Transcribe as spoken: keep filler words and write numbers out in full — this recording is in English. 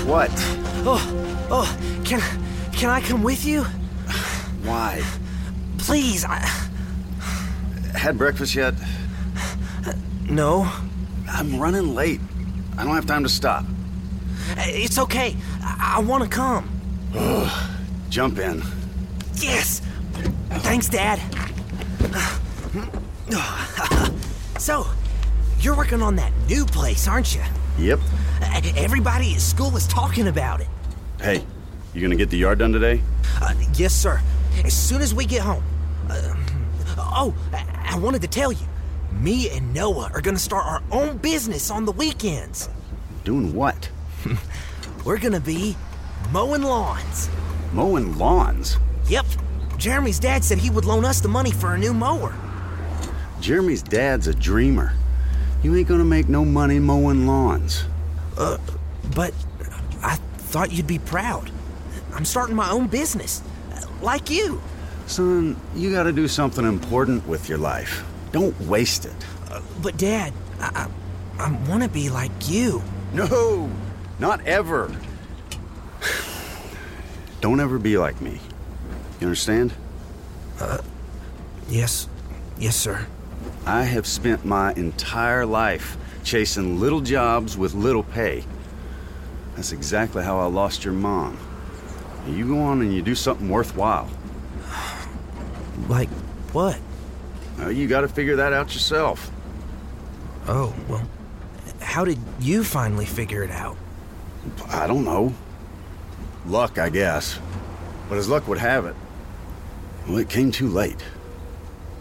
What? Oh, oh, can, can I come with you? Why? Please, I... Had breakfast yet? No. I'm running late. I don't have time to stop. It's okay. I, I want to come. Jump in. Yes! Thanks, Dad. So, you're working on that new place, aren't you? Yep. Everybody at school is talking about it. Hey, you gonna get the yard done today? Uh, yes, sir. As soon as we get home. Uh, oh, I-, I wanted to tell you. Me and Noah are gonna start our own business on the weekends. Doing what? We're gonna be mowing lawns. Mowing lawns? Yep. Jeremy's dad said he would loan us the money for a new mower. Jeremy's dad's a dreamer. You ain't gonna make no money mowing lawns. Uh, but I thought you'd be proud. I'm starting my own business. Like you. Son, you gotta do something important with your life. Don't waste it. Uh, but Dad, I, I, I want to be like you. No, not ever. Don't ever be like me. You understand? Uh, yes. Yes, sir. I have spent my entire life chasing little jobs with little pay. That's exactly how I lost your mom. You go on and you do something worthwhile. Like what? Uh, you gotta figure that out yourself. Oh, well, how did you finally figure it out? I don't know. Luck, I guess. But as luck would have it, well, it came too late.